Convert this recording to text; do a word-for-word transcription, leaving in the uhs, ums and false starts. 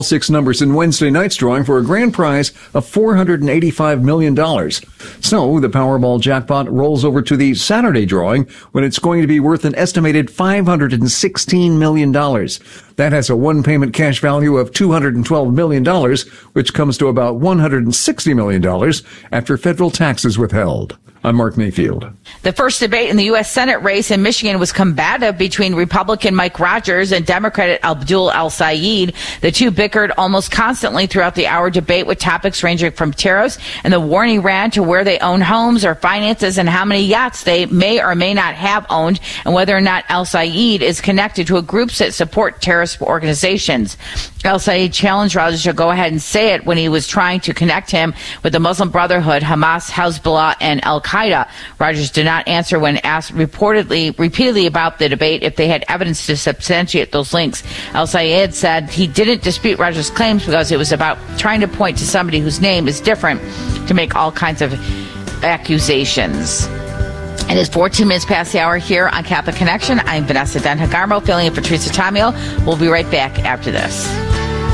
Six numbers in Wednesday night's drawing for a grand prize of four hundred eighty-five million dollars. So the Powerball jackpot rolls over to the Saturday drawing when it's going to be worth an estimated five hundred sixteen million dollars. That has a one-payment cash value of two hundred twelve million dollars, which comes to about one hundred sixty million dollars after federal taxes withheld. I'm Mark Mayfield. The first debate in the U S Senate race in Michigan was combative between Republican Mike Rogers and Democrat Abdul El-Sayed. The two bickered almost constantly throughout the hour debate with topics ranging from tariffs and the war in Iran to where they own homes or finances and how many yachts they may or may not have owned and whether or not El-Sayed is connected to a groups that support terrorist organizations. El-Sayed challenged Rogers to go ahead and say it when he was trying to connect him with the Muslim Brotherhood, Hamas, Hezbollah, and Al-Qaeda. Rogers did not answer when asked reportedly, repeatedly about the debate if they had evidence to substantiate those links. El-Sayed said he didn't dispute Rogers' claims because it was about trying to point to somebody whose name is different to make all kinds of accusations. It is fourteen minutes past the hour here on Catholic Connection. I'm Vanessa Den Hagarmo, filling in for Teresa Tamio. We'll be right back after this.